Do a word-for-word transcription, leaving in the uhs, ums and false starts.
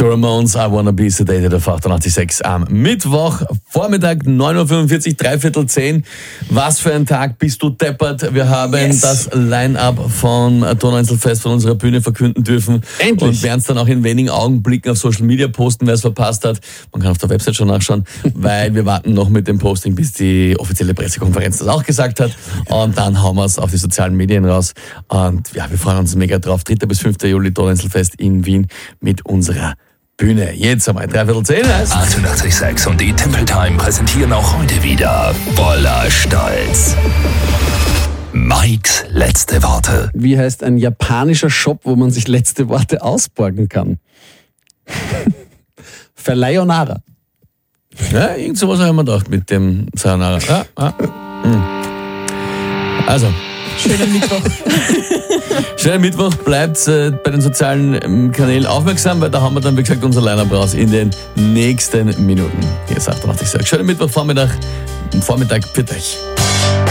The Ramones, I Wanna Be Sedated auf achtundachtzig Komma sechs am Mittwoch, Vormittag, neun Uhr fünfundvierzig, dreiviertel zehn. Was für ein Tag, bist du deppert. Wir haben yes. das Line-Up von Donauinselfest von unserer Bühne verkünden dürfen. Endlich. Und werden es dann auch in wenigen Augenblicken auf Social Media posten, wer es verpasst hat. Man kann auf der Website schon nachschauen, weil wir warten noch mit dem Posting, bis die offizielle Pressekonferenz das auch gesagt hat. Und dann hauen wir es auf die sozialen Medien raus. Und ja, wir freuen uns mega drauf. dritter bis fünfter Juli Donauinselfest in Wien mit unserer Bühne. Jetzt einmal dreiviertel zehn. achtundachtzig Komma sechs und die Temple Time präsentieren auch heute wieder voller Stolz Mikes letzte Worte. Wie heißt ein japanischer Shop, wo man sich letzte Worte ausborgen kann? Verleihonara. Ja, irgend sowas haben wir gedacht mit dem Sayonara. Ja, ja. Hm. Also. Schönen Mittwoch. Schönen Mittwoch. Bleibt äh, bei den sozialen ähm, Kanälen aufmerksam, weil da haben wir dann, wie gesagt, unser Line-Up raus in den nächsten Minuten. Hier ist achtundachtzig Komma sechs. Schönen Mittwoch, Vormittag, Vormittag für euch.